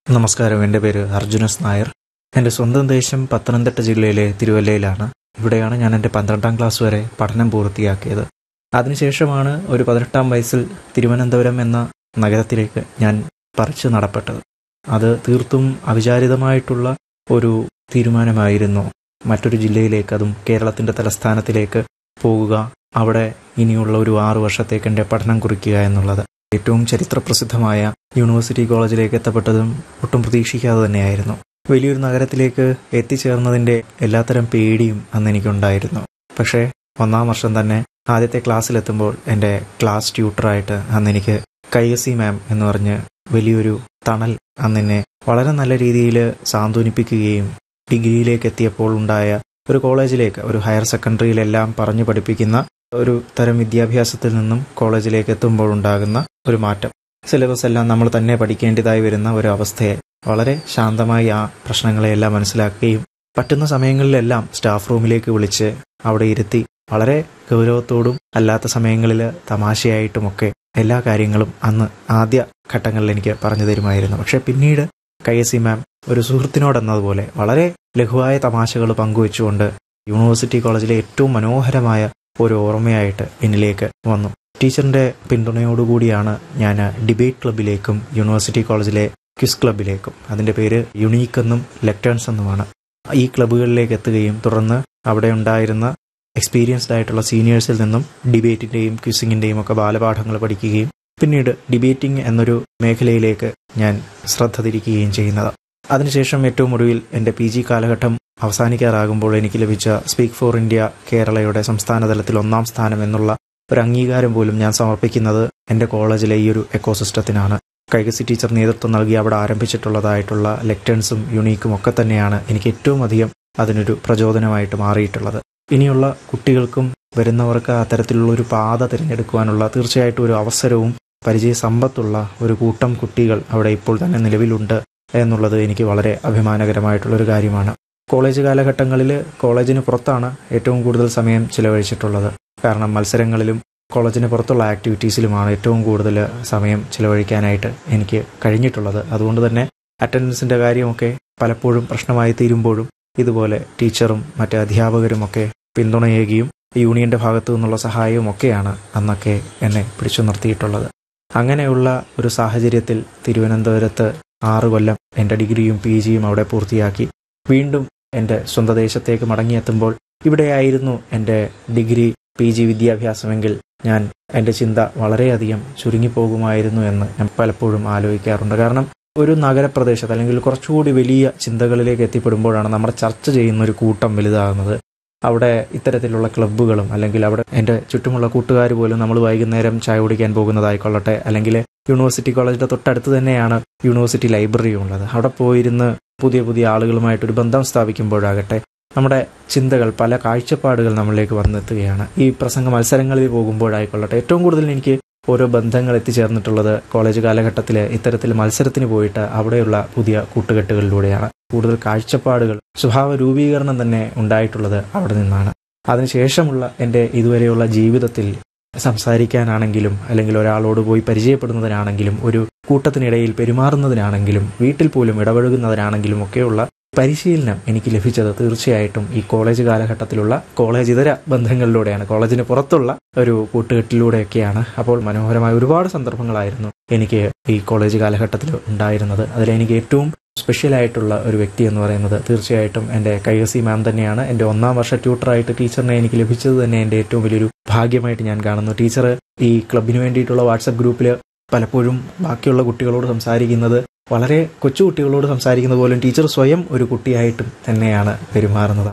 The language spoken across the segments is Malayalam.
നമസ്കാരം. എൻ്റെ പേര് അർജുനസ് നായർ. എൻ്റെ സ്വന്തം ദേശം പത്തനംതിട്ട ജില്ലയിലെ തിരുവല്ലയിലാണ്. ഇവിടെയാണ് ഞാൻ എൻ്റെ 12ാം ക്ലാസ് വരെ പഠനം പൂർത്തിയാക്കിയത്. അതിനുശേഷമാണ് ഒരു 18ാം വയസ്സിൽ തിരുവനന്തപുരം എന്ന നഗരത്തിലേക്ക് ഞാൻ പറിച്ചു നടപ്പെട്ടത്. അത് തീർത്തും അവിചാരിതമായിട്ടുള്ള ഒരു തീരുമാനമായിരുന്നു. മറ്റൊരു ജില്ലയിലേക്ക്, അതും കേരളത്തിൻ്റെ തലസ്ഥാനത്തിലേക്ക് പോകുക, അവിടെ ഇനിയുള്ള ഒരു 6 വർഷത്തേക്ക് എൻ്റെ പഠനം കുറിക്കുക എന്നുള്ളത്. ഏറ്റവും ചരിത്രപ്രസിദ്ധമായ യൂണിവേഴ്സിറ്റി കോളേജിലേക്ക് എത്തപ്പെട്ടതും ഒട്ടും പ്രതീക്ഷിക്കാതെ തന്നെയായിരുന്നു. വലിയൊരു നഗരത്തിലേക്ക് എത്തിച്ചേർന്നതിൻ്റെ എല്ലാത്തരം പേടിയും അന്ന് എനിക്കുണ്ടായിരുന്നു. പക്ഷേ 1ാം വർഷം തന്നെ ആദ്യത്തെ ക്ലാസ്സിലെത്തുമ്പോൾ എൻ്റെ ക്ലാസ് ട്യൂട്ടറായിട്ട് അന്നെനിക്ക് കൈസി മാം എന്ന് പറഞ്ഞ് വലിയൊരു തണൽ അന്നെന്നെ വളരെ നല്ല രീതിയിൽ സാന്ത്വനിപ്പിക്കുകയും ഡിഗ്രിയിലേക്ക് എത്തിയപ്പോൾ ഉണ്ടായ ഒരു കോളേജിലേക്ക്, ഒരു ഹയർ സെക്കൻഡറിയിലെല്ലാം പറഞ്ഞു പഠിപ്പിക്കുന്ന ഒരു തരം വിദ്യാഭ്യാസത്തിൽ നിന്നും കോളേജിലേക്ക് എത്തുമ്പോൾ ഉണ്ടാകുന്ന ഒരു മാറ്റം, സിലബസ് എല്ലാം നമ്മൾ തന്നെ പഠിക്കേണ്ടതായി വരുന്ന ഒരു അവസ്ഥയെ വളരെ ശാന്തമായി ആ പ്രശ്നങ്ങളെയെല്ലാം മനസ്സിലാക്കുകയും പറ്റുന്ന സമയങ്ങളിലെല്ലാം സ്റ്റാഫ് റൂമിലേക്ക് വിളിച്ച് അവിടെ ഇരുത്തി വളരെ ഗൗരവത്തോടും അല്ലാത്ത സമയങ്ങളിൽ തമാശയായിട്ടുമൊക്കെ എല്ലാ കാര്യങ്ങളും അന്ന് ആദ്യ ഘട്ടങ്ങളിൽ എനിക്ക് പറഞ്ഞു തരുമായിരുന്നു. പക്ഷേ പിന്നീട് കൈസി മാം ഒരു സുഹൃത്തിനോടെന്നതുപോലെ വളരെ ലഘുവായ തമാശകൾ പങ്കുവെച്ചുകൊണ്ട് യൂണിവേഴ്സിറ്റി കോളേജിലെ ഏറ്റവും മനോഹരമായ ഒരു ഓർമ്മയായിട്ട് എന്നിലേക്ക് വന്നു. ടീച്ചറിൻ്റെ പിന്തുണയോടുകൂടിയാണ് ഞാൻ ഡിബേറ്റ് ക്ലബിലേക്കും യൂണിവേഴ്സിറ്റി കോളേജിലെ ക്വിസ് ക്ലബിലേക്കും, അതിൻ്റെ പേര് യുണീക്ക് എന്നും ലെക്ടേൺസ് എന്നുമാണ്, ഈ ക്ലബുകളിലേക്ക് എത്തുകയും തുടർന്ന് അവിടെ ഉണ്ടായിരുന്ന എക്സ്പീരിയൻസ്ഡ് ആയിട്ടുള്ള സീനിയേഴ്സിൽ നിന്നും ഡിബേറ്റിൻ്റെയും ക്വിസിങ്ങിൻ്റെയും ഒക്കെ ബാലപാഠങ്ങൾ പഠിക്കുകയും പിന്നീട് ഡിബേറ്റിംഗ് എന്നൊരു മേഖലയിലേക്ക് ഞാൻ ശ്രദ്ധ തിരിക്കുകയും ചെയ്യുന്നത്. അതിനുശേഷം ഏറ്റവും ഒടുവിൽ എൻ്റെ PG കാലഘട്ടം അവസാനിക്കാറാകുമ്പോൾ എനിക്ക് ലഭിച്ച സ്പീക്ക് ഫോർ ഇന്ത്യ കേരളയുടെ സംസ്ഥാന തലത്തിൽ 1ാം സ്ഥാനം എന്നുള്ള ഒരു അംഗീകാരം പോലും ഞാൻ സമർപ്പിക്കുന്നത് എൻ്റെ കോളേജിലെ ഈ ഒരു എക്കോസിസ്റ്റത്തിനാണ്. കൈകസി ടീച്ചർ നേതൃത്വം നൽകി അവിടെ ആരംഭിച്ചിട്ടുള്ളതായിട്ടുള്ള ലെക്ടേൺസും യുണീക്കും ഒക്കെ തന്നെയാണ് എനിക്ക് ഏറ്റവും അധികം അതിനൊരു പ്രചോദനമായിട്ട് മാറിയിട്ടുള്ളത്. ഇനിയുള്ള കുട്ടികൾക്കും വരുന്നവർക്ക് അത്തരത്തിലുള്ള ഒരു പാത തിരഞ്ഞെടുക്കുവാനുള്ള തീർച്ചയായിട്ടും ഒരു അവസരവും പരിചയ സമ്പത്തുള്ള ഒരു കൂട്ടം കുട്ടികൾ അവിടെ ഇപ്പോൾ തന്നെ നിലവിലുണ്ട് എന്നുള്ളത് എനിക്ക് വളരെ അഭിമാനകരമായിട്ടുള്ളൊരു കാര്യമാണ്. കോളേജ് കാലഘട്ടങ്ങളിൽ കോളേജിന് പുറത്താണ് ഏറ്റവും കൂടുതൽ സമയം ചിലവഴിച്ചിട്ടുള്ളത്. കാരണം മത്സരങ്ങളിലും കോളേജിന് പുറത്തുള്ള ആക്ടിവിറ്റീസിലുമാണ് ഏറ്റവും കൂടുതൽ സമയം ചിലവഴിക്കാനായിട്ട് എനിക്ക് കഴിഞ്ഞിട്ടുള്ളത്. അതുകൊണ്ട് തന്നെ അറ്റൻഡൻസിൻ്റെ കാര്യമൊക്കെ പലപ്പോഴും പ്രശ്നമായി തീരുമ്പോഴും ഇതുപോലെ ടീച്ചറും മറ്റ് അധ്യാപകരുമൊക്കെ പിന്തുണയേകിയും യൂണിയൻ്റെ ഭാഗത്തു നിന്നുള്ള സഹായവും ഒക്കെയാണ് അന്നൊക്കെ എന്നെ പിടിച്ചു നിർത്തിയിട്ടുള്ളത്. അങ്ങനെയുള്ള ഒരു സാഹചര്യത്തിൽ തിരുവനന്തപുരത്ത് 6 കൊല്ലം എൻ്റെ ഡിഗ്രിയും PGയും അവിടെ പൂർത്തിയാക്കി വീണ്ടും എൻ്റെ സ്വന്തം ദേശത്തേക്ക് മടങ്ങിയെത്തുമ്പോൾ ഇവിടെയായിരുന്നു എൻ്റെ ഡിഗ്രി PG വിദ്യാഭ്യാസമെങ്കിൽ എൻ്റെ ചിന്ത വളരെയധികം ചുരുങ്ങിപ്പോകുമായിരുന്നു എന്ന് ഞാൻ പലപ്പോഴും ആലോചിക്കാറുണ്ട്. കാരണം ഒരു നഗരപ്രദേശത്ത് അല്ലെങ്കിൽ കുറച്ചുകൂടി വലിയ ചിന്തകളിലേക്ക് എത്തിപ്പെടുമ്പോഴാണ് നമ്മുടെ ചർച്ച ചെയ്യുന്ന ഒരു കൂട്ടം വലുതാകുന്നത്. അവിടെ ഇത്തരത്തിലുള്ള ക്ലബ്ബുകളും അല്ലെങ്കിൽ അവിടെ എൻ്റെ ചുറ്റുമുള്ള കൂട്ടുകാർ പോലും നമ്മൾ വൈകുന്നേരം ചായ കുടിക്കാൻ പോകുന്നതായിക്കൊള്ളട്ടെ, അല്ലെങ്കിൽ യൂണിവേഴ്സിറ്റി കോളേജിൻ്റെ തൊട്ടടുത്ത് തന്നെയാണ് യൂണിവേഴ്സിറ്റി ലൈബ്രറി ഉള്ളത്. അവിടെ പോയിരുന്ന് പുതിയ പുതിയ ആളുകളുമായിട്ടൊരു ബന്ധം സ്ഥാപിക്കുമ്പോഴാകട്ടെ നമ്മുടെ ചിന്തകൾ, പല കാഴ്ചപ്പാടുകൾ നമ്മളിലേക്ക് വന്നെത്തുകയാണ്. ഈ പ്രസംഗ മത്സരങ്ങളിൽ പോകുമ്പോഴായിക്കൊള്ളട്ടെ ഏറ്റവും കൂടുതൽ എനിക്ക് ഓരോ ബന്ധങ്ങൾ എത്തിച്ചേർന്നിട്ടുള്ളത് കോളേജ് കാലഘട്ടത്തിൽ ഇത്തരത്തിൽ മത്സരത്തിന് പോയിട്ട് അവിടെയുള്ള പുതിയ കൂട്ടുകെട്ടുകളിലൂടെയാണ്. കൂടുതൽ കാഴ്ചപ്പാടുകൾ, സ്വഭാവ രൂപീകരണം തന്നെ ഉണ്ടായിട്ടുള്ളത് അവിടെ നിന്നാണ്. അതിനുശേഷമുള്ള എൻ്റെ ഇതുവരെയുള്ള ജീവിതത്തിൽ സംസാരിക്കാനാണെങ്കിലും അല്ലെങ്കിൽ ഒരാളോട് പോയി പരിചയപ്പെടുന്നതിനാണെങ്കിലും ഒരു കൂട്ടത്തിനിടയിൽ പെരുമാറുന്നതിനാണെങ്കിലും വീട്ടിൽ പോലും ഇടപഴകുന്നതിനാണെങ്കിലും ഒക്കെയുള്ള പരിശീലനം എനിക്ക് ലഭിച്ചത് തീർച്ചയായിട്ടും ഈ കോളേജ് കാലഘട്ടത്തിലുള്ള കോളേജ് ഇതര ബന്ധങ്ങളിലൂടെയാണ്, കോളേജിന് പുറത്തുള്ള ഒരു കൂട്ടുകെട്ടിലൂടെയൊക്കെയാണ്. അപ്പോൾ മനോഹരമായ ഒരുപാട് സന്ദർഭങ്ങളായിരുന്നു എനിക്ക് ഈ കോളേജ് കാലഘട്ടത്തിൽ ഉണ്ടായിരുന്നത്. അതിലെനിക്ക് ഏറ്റവും സ്പെഷ്യലായിട്ടുള്ള ഒരു വ്യക്തി എന്ന് പറയുന്നത് തീർച്ചയായിട്ടും എൻ്റെ കൈകസി മാം തന്നെയാണ്. എൻ്റെ 1ാം വർഷ ട്യൂട്ടറായിട്ട് ടീച്ചറിനെ എനിക്ക് ലഭിച്ചത് തന്നെ എൻ്റെ ഏറ്റവും വലിയൊരു ഭാഗ്യമായിട്ട് ഞാൻ കാണുന്നു. ടീച്ചർ ഈ ക്ലബിന് വേണ്ടിയിട്ടുള്ള വാട്സപ്പ് ഗ്രൂപ്പിൽ പലപ്പോഴും ബാക്കിയുള്ള കുട്ടികളോട് സംസാരിക്കുന്നത് വളരെ കൊച്ചു കുട്ടികളോട് സംസാരിക്കുന്നത് പോലും ടീച്ചർ സ്വയം ഒരു കുട്ടിയായിട്ടും തന്നെയാണ് പെരുമാറുന്നത്.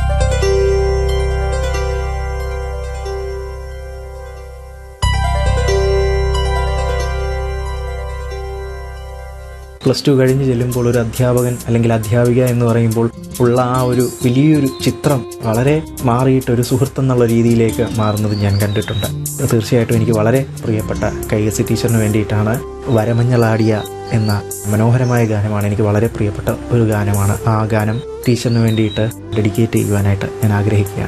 +2 കഴിഞ്ഞ് ചെല്ലുമ്പോൾ ഒരു അധ്യാപകൻ അല്ലെങ്കിൽ അധ്യാപിക എന്ന് പറയുമ്പോൾ ഉള്ള ആ ഒരു വലിയൊരു ചിത്രം വളരെ മാറിയിട്ട് ഒരു സുഹൃത്ത് എന്നുള്ള രീതിയിലേക്ക് മാറുന്നത് ഞാൻ കണ്ടിട്ടുണ്ട്. തീർച്ചയായിട്ടും എനിക്ക് വളരെ പ്രിയപ്പെട്ട കൈകസി ടീച്ചറിന് വേണ്ടിയിട്ടാണ് വരമഞ്ഞളാടിയ എന്ന മനോഹരമായ ഗാനമാണ് എനിക്ക് വളരെ പ്രിയപ്പെട്ട ഒരു ഗാനമാണ്. ആ ഗാനം ടീച്ചറിന് വേണ്ടിയിട്ട് ഡെഡിക്കേറ്റ് ചെയ്യുവാനായിട്ട് ഞാൻ ആഗ്രഹിക്കുകയാണ്.